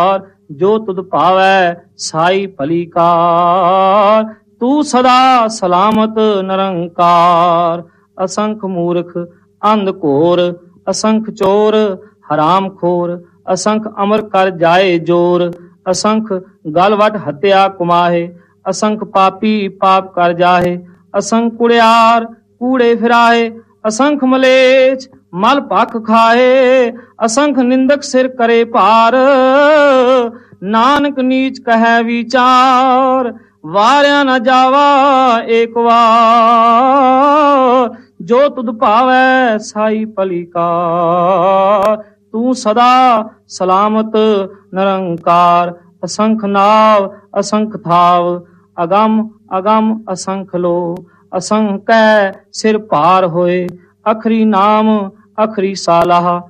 ਜੋ ਤੁਧ ਭਾਵੈ ਸਾਈ ਭਲੀ ਕਾਰ। ਤੂੰ ਸਦਾ ਸਲਾਮਤ ਨਿਰੰਕਾਰ। ਅਸੰਖ ਮੂਰਖ ਅੰਧ ਘੋਰ, ਅਸੰਖ ਚੋਰ ਹਰਾਮ ਖੋਰ, ਅਸੰਖ ਅਮਰ ਕਰ ਜਾਏ ਜੋਰ। ਅਸੰਖ ਗਲ ਵੱਟ ਹੱਤਿਆ ਕੁਮਾਹੇ, ਅਸੰਖ ਪਾਪੀ ਪਾਪ ਕਰ ਜਾਹੇ। ਅਸੰਖ ਕੁੜਿਆਰ ਕੂੜੇ ਫਿਰਾਏ, ਅਸੰਖ ਮਲੇਛ ਮਲ ਭਖ ਖਾਏ। ਅਸੰਖ ਨਿੰਦਕ ਸਿਰ ਕਰੇ ਭਾਰ, ਨਾਨਕ ਨੀਚ ਕਹੈ ਵਿਚਾਰ। ਵਾਰਿਆ ਨਾ ਜਾਵਾ ਏਕ ਵਾਰ, ਜੋ ਤੁਧ ਭਾਵੈ ਸਾਈ ਭਲੀ ਕਾਰ। ਤੂੰ ਸਦਾ ਸਲਾਮਤ ਨਿਰੰਕਾਰ। ਅਸੰਖ ਨਾਵ ਅਸੰਖ ਥਾਵ, ਅਗੰਮ ਅਗੰਮ ਅਸੰਖ ਲੋ। ਅਸੰਖ ਕੈ ਸਿਰ ਭਾਰ ਹੋਏ, ਅਖਰੀ ਨਾਮ ਅਖਰੀ ਸਾਲਾਹ।